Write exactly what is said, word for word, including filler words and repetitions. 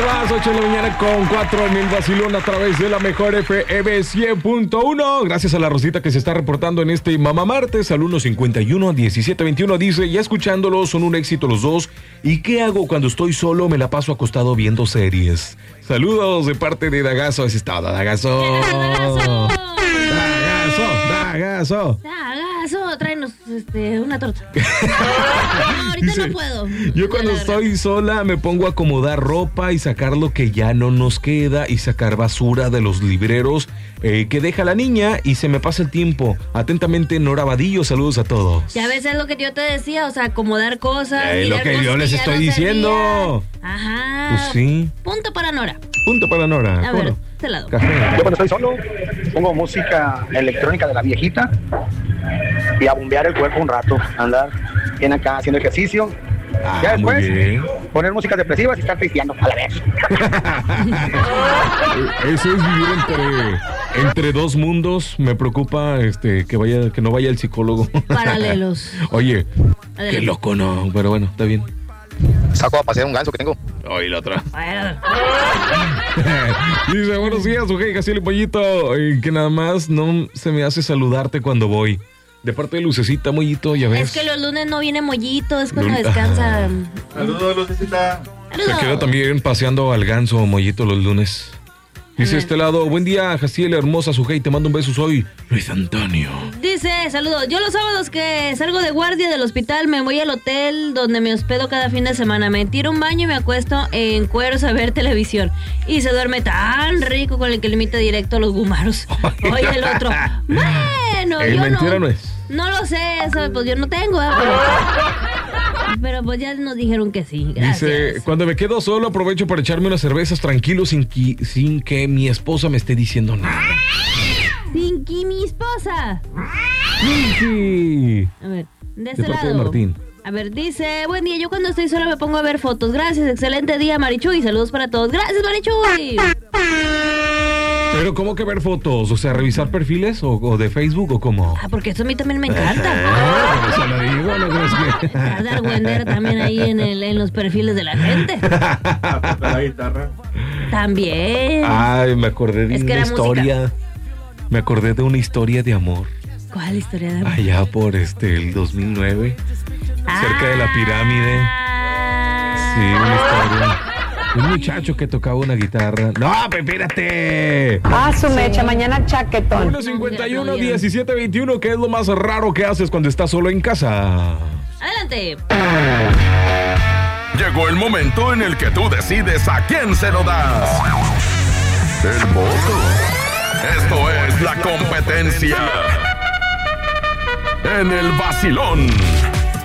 las ocho de la mañana con cuatro en el vacilón a través de la mejor F M cien punto uno. Gracias a la Rosita que se está reportando en este Mamá Martes al uno cincuenta y uno diecisiete veintiuno. Dice, ya escuchándolos, son un éxito los dos. ¿Y qué hago cuando estoy solo? Me la paso acostado viendo series. Saludos de parte de Dagazo. Así está, Dagazo. Dagazo. Dagazo, Dagazo. Dagazo, tráenos este, una torta. No, ahorita Dice, no puedo. Yo cuando estoy sola me pongo a acomodar ropa y sacar lo que ya no nos queda y sacar basura de los libreros eh, que deja la niña y se me pasa el tiempo. Atentamente, Nora Vadillo, saludos a todos. Ya ves, es lo que yo te decía, o sea, acomodar cosas. Es lo que yo les estoy diciendo. Ajá. Pues sí. Punto para Nora. Punto para Nora. A ver, Bueno, este lado. café. Yo cuando estoy solo pongo música electrónica de la viejita y a bombear el cuerpo un rato, andar bien acá haciendo ejercicio. Ah, Ya muy después bien. poner músicas depresivas y estar pisteando a la vez. Eso es vivir entre, entre dos mundos. Me preocupa este que vaya, que no vaya el psicólogo. Paralelos. Oye, Adelante. qué loco, no, pero bueno, está bien. Saco a pasear un ganso que tengo. Oye, la otra. Bueno, Dice, buenos días, Ujei, Jaciel y Mollito. eh, Que nada más no se me hace saludarte cuando voy. De parte de Lucecita, Mollito, ya ves. es que los lunes no viene Mollito, es cuando Lun- descansa. Saludos, Lucecita. Se queda también paseando al ganso, Mollito, los lunes. Dice este lado, buen día, Jaciel, hermosa Sujei, te mando un beso, soy Luis Antonio. Dice, saludos, yo los sábados que salgo de guardia del hospital me voy al hotel donde me hospedo cada fin de semana. Me tiro un baño y me acuesto en cueros a ver televisión. Y se duerme tan rico con el que limita directo a los gumaros. Oye, el otro, bueno, ¿El yo mentira no, no es? no lo sé, eso, pues yo no tengo, ¿eh? pero, pero pues ya nos dijeron que sí, gracias. Dice, cuando me quedo solo aprovecho para echarme unas cervezas tranquilo sin que, sin que mi esposa me esté diciendo nada. Pinky, mi esposa. Sí. A ver, de De ese parte de lado. Martín. A ver, dice, buen día, yo cuando estoy sola me pongo a ver fotos. Gracias, excelente día, Marichuy. Saludos para todos. Gracias, Marichuy. Pero ¿cómo que ver fotos? O sea, ¿revisar perfiles o, o de Facebook o cómo? Ah, porque eso a mí también me encanta. Ah, por eso lo digo, ¿no crees que? Estás de argüendera también ahí en, el, en los perfiles de la gente. La guitarra. También. Ay, me acordé de Es que una era historia. Me acordé de una historia de amor. ¿Cuál historia de amor? Allá por este el dos mil nueve, cerca de la pirámide. Ah. Sí, una historia. Un muchacho que tocaba una guitarra. ¡No, espérate! Ah, su mecha, mañana chaquetón. uno cincuenta y uno diecisiete veintiuno, ¿qué es lo más raro que haces cuando estás solo en casa? Adelante. Llegó el momento en el que tú decides a quién se lo das. El voto. Esto es la competencia en el vacilón.